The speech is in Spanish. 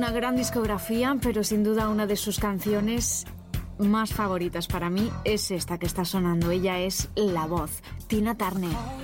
una gran discografía, pero sin duda una de sus canciones más favoritas para mí es esta que está sonando. Ella es la voz, Tina Turner.